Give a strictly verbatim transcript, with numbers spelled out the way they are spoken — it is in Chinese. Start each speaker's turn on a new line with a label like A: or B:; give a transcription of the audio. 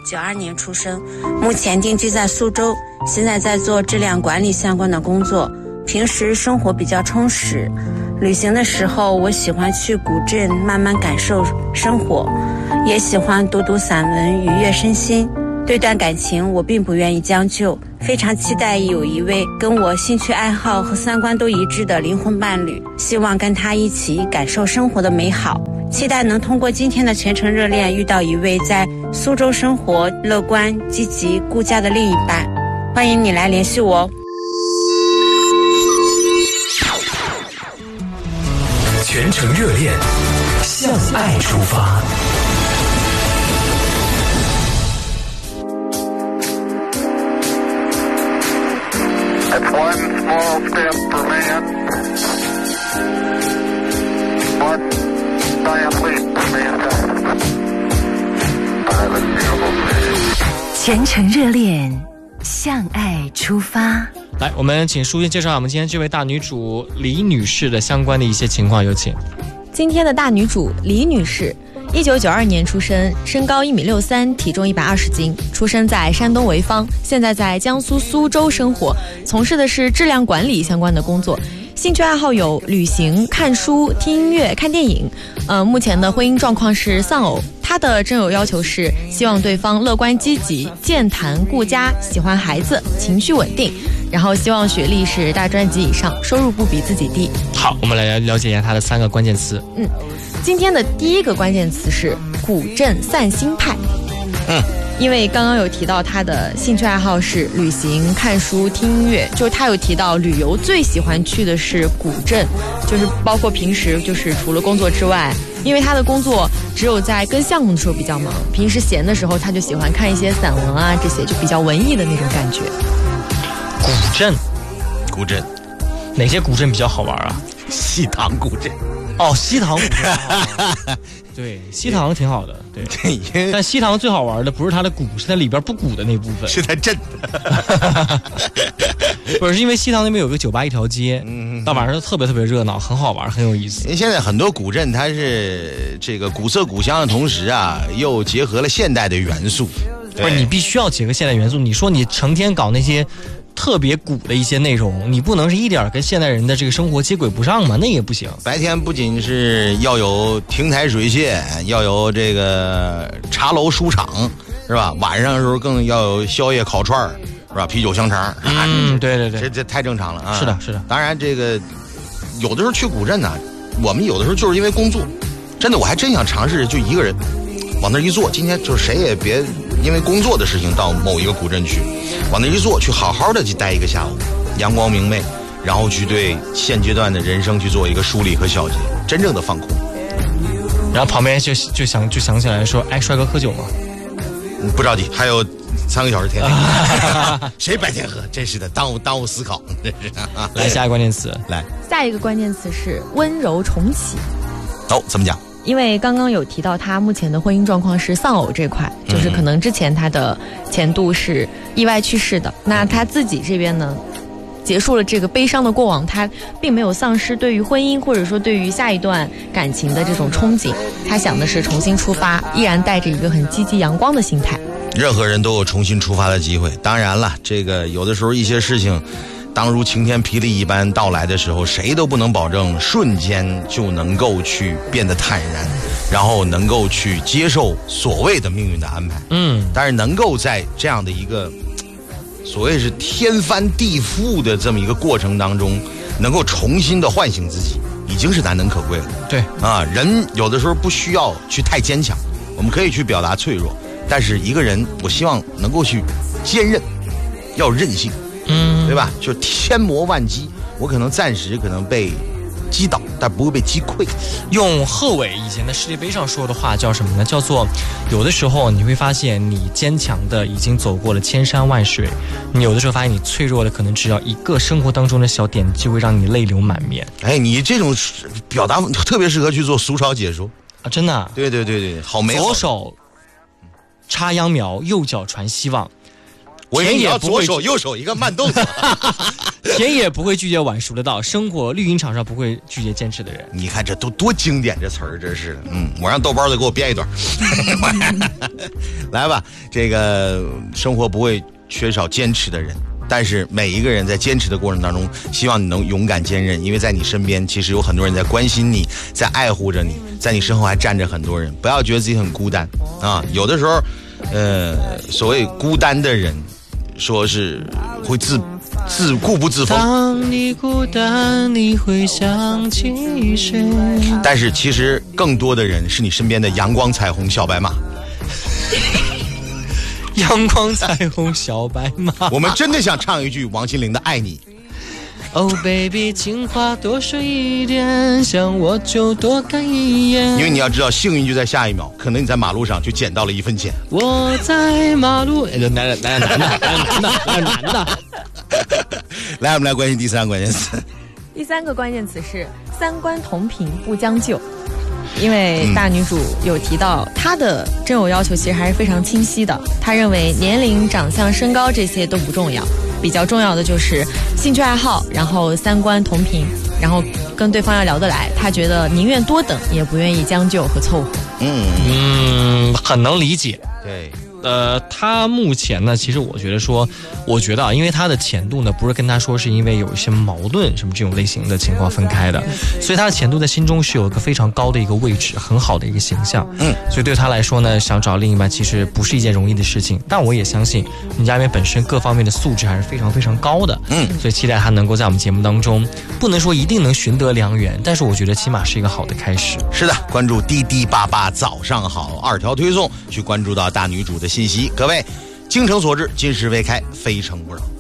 A: 九二年出生，目前定居在苏州，现在在做质量管理相关的工作。平时生活比较充实，旅行的时候我喜欢去古镇慢慢感受生活，也喜欢读读散文愉悦身心。对段感情我并不愿意将就，非常期待有一位跟我兴趣爱好和三观都一致的灵魂伴侣，希望跟他一起感受生活的美好，期待能通过今天的全程热恋遇到一位在苏州生活乐观积极顾家的另一半。欢迎你来联系我哦。
B: 全程热恋，向爱出发。
C: That's one small step for man, one giant leap for mankind. I was beautiful.
D: 全程热恋，向爱出发。
E: 来，我们请淑君介绍我们今天这位大女主李女士的相关的一些情况，有请。
F: 今天的大女主李女士，一九九二年出生，身高一米六三，体重一百二十斤，出生在山东潍坊，现在在江苏苏州生活，从事的是质量管理相关的工作。兴趣爱好有旅行、看书、听音乐、看电影。呃，目前的婚姻状况是丧偶。他的真友要求是希望对方乐观积极、健谈顾家，喜欢孩子，情绪稳定，然后希望学历是大专级以上，收入不比自己低。
E: 好，我们来了解一下他的三个关键词。
F: 嗯，今天的第一个关键词是古镇散心派。
E: 嗯。
F: 因为刚刚有提到他的兴趣爱好是旅行、看书、听音乐，就是他有提到旅游最喜欢去的是古镇，就是包括平时就是除了工作之外，因为他的工作只有在跟项目的时候比较忙，平时闲的时候他就喜欢看一些散文啊，这些就比较文艺的那种感觉。
E: 古镇，
G: 古镇，
E: 哪些古镇比较好玩啊？
G: 西塘古镇。
E: 哦，西塘古镇。对，西塘挺好的，对。但西塘最好玩的不是它的鼓，是它里边不鼓的那部分，
G: 是它镇的。
E: 不是，因为西塘那边有个酒吧一条街，嗯，到晚上特别特别热闹，很好玩，很有意思。
G: 因为现在很多古镇它是这个古色古香的同时啊，又结合了现代的元素。
E: 不是，你必须要结合现代元素。你说你成天搞那些特别古的一些内容，你不能是一点跟现代人的这个生活接轨不上嘛？那也不行。
G: 白天不仅是要有亭台水榭，要有这个茶楼书场，是吧？晚上的时候更要有宵夜烤串，是吧？啤酒香肠。
E: 嗯，对对对，
G: 这这太正常了啊！
E: 是的，是的。
G: 当然，这个有的时候去古镇呢，我们有的时候就是因为工作，真的我还真想尝试就一个人往那一坐。今天就是谁也别因为工作的事情到某一个古镇去，往那一坐，去好好的去待一个下午，阳光明媚，然后去对现阶段的人生去做一个梳理和小结，真正的放空。
E: 然后旁边就就想就想起来说，哎，帅哥喝酒吗？
G: 嗯，不着急，还有三个小时天黑。谁白天喝？真是的，耽误耽误思考。
E: 来，下一个关键词，来，
F: 下一个关键词是温柔重启。
G: 哦，怎么讲？
F: 因为刚刚有提到他目前的婚姻状况是丧偶这块，就是可能之前他的前度是意外去世的，那他自己这边呢结束了这个悲伤的过往，他并没有丧失对于婚姻或者说对于下一段感情的这种憧憬，他想的是重新出发，依然带着一个很积极阳光的心态。
G: 任何人都有重新出发的机会，当然了，这个有的时候一些事情当如晴天霹雳一般到来的时候，谁都不能保证瞬间就能够去变得坦然，然后能够去接受所谓的命运的安排。
E: 嗯，
G: 但是能够在这样的一个所谓是天翻地覆的这么一个过程当中，能够重新的唤醒自己，已经是难能可贵了。
E: 对
G: 啊，人有的时候不需要去太坚强，我们可以去表达脆弱，但是一个人，我希望能够去坚韧，要有韧性。
E: 嗯，
G: 对吧？就千磨万击，我可能暂时可能被击倒，但不会被击溃。
E: 用贺炜以前的世界杯上说的话叫什么呢？叫做有的时候你会发现你坚强的已经走过了千山万水，你有的时候发现你脆弱的可能只要一个生活当中的小点就会让你泪流满面。
G: 哎，你这种表达特别适合去做俗潮解说
E: 啊！真的、啊？
G: 对对对对，好美好。
E: 左手插秧苗，右脚传希望。
G: 我以为你要左手
E: 会
G: 右手一个慢动作。
E: 田野不会拒绝晚熟的道，生活绿茵场上不会拒绝坚持的人。
G: 你看这都多经典这词儿，真是的。嗯，我让豆包再给我编一段。来吧，这个生活不会缺少坚持的人。但是每一个人在坚持的过程当中，希望你能勇敢坚韧，因为在你身边其实有很多人在关心你，在爱护着你，在你身后还站着很多人。不要觉得自己很孤单啊！有的时候，呃，所谓孤单的人，说是会自自固不自封。
E: 当你孤单，你会想起谁？
G: 但是其实更多的人是你身边的阳光、彩虹、小白马。
E: 阳光彩虹小白马，
G: 我们真的想唱一句王心凌的《爱你》。
E: Oh baby， 情话多说一点，想我就多看一眼。
G: 因为你要知道，幸运就在下一秒，可能你在马路上就捡到了一分钱。
E: 我在马路，哎，男的，男的，男的，男的，男的。
G: 来，我们来关心第三个关键词。
F: 第三个关键词是三观同频不将就。因为大女主有提到她的真偶要求其实还是非常清晰的，她认为年龄、长相、身高这些都不重要，比较重要的就是兴趣爱好，然后三观同频，然后跟对方要聊得来。她觉得宁愿多等，也不愿意将就和凑合。
G: 嗯
E: 嗯，很能理解。
G: 对。
E: 呃，他目前呢，其实我觉得说，我觉得啊，因为他的前度呢，不是跟他说是因为有一些矛盾什么这种类型的情况分开的，所以他的前度在心中是有一个非常高的一个位置，很好的一个形象。嗯，所以对他来说呢，想找另一半其实不是一件容易的事情。但我也相信林佳媛本身各方面的素质还是非常非常高的。嗯，所以期待他能够在我们节目当中，不能说一定能寻得良缘，但是我觉得起码是一个好的开始。
G: 是的，关注滴滴八八早上好二条推送，去关注到大女主的信息。各位，精诚所至，今时未开，非诚勿扰。